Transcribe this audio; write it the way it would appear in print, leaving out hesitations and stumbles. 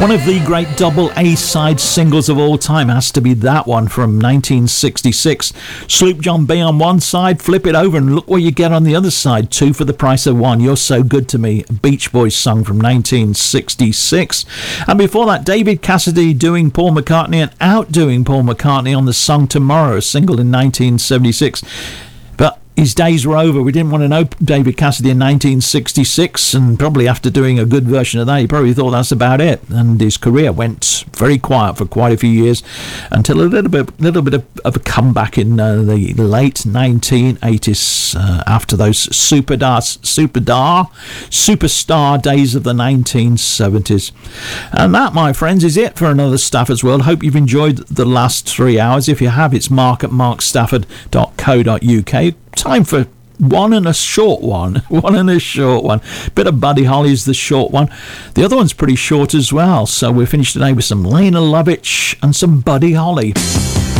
One of the great double A-side singles of all time has to be that one from 1966. Sloop John B on one side, flip it over and look what you get on the other side. Two for the price of one. You're So Good to Me, Beach Boys song from 1966. And before that, David Cassidy doing Paul McCartney and outdoing Paul McCartney on the song Tomorrow, a single in 1976. But his days were over. We didn't want to know David Cassidy in 1966, and probably after doing a good version of that, he probably thought that's about it. And his career went very quiet for quite a few years until a little bit of a comeback in the late 1980s after those superstar days of the 1970s. And that, my friends, is it for another Stafford's World. Hope you've enjoyed the last 3 hours. If you have, it's mark@markstafford.co.uk. Time for one and a short one. Bit of Buddy Holly's the short one. The other one's pretty short as well. So we're finished today with some Lena Lovitch and some Buddy Holly.